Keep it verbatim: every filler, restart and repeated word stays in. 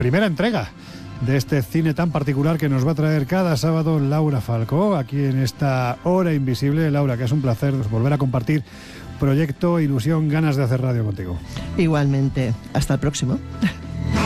primera entrega de este cine tan particular que nos va a traer cada sábado Laura Falcó, aquí en esta Hora Invisible. Laura, que es un placer volver a compartir proyecto, ilusión, ganas de hacer radio contigo. Igualmente, hasta el próximo.